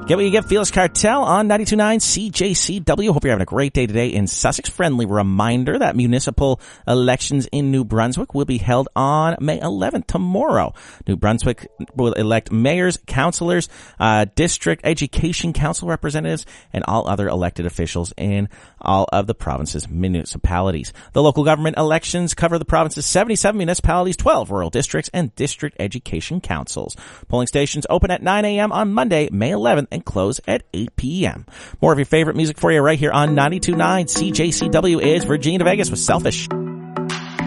Get what you get, Felix Cartel on 92.9 CJCW. Hope you're having a great day today in Sussex. Friendly reminder that municipal elections in New Brunswick will be held on May 11th, tomorrow. New Brunswick will elect mayors, councillors, district education council representatives, and all other elected officials in all of the province's municipalities. The local government elections cover the province's 77 municipalities, 12 rural districts, and district education councils. Polling stations open at 9 a.m. on Monday, May 11th, and close at 8 p.m. More of your favorite music for you right here on 92.9 CJCW is Virginia Vegas with Selfish.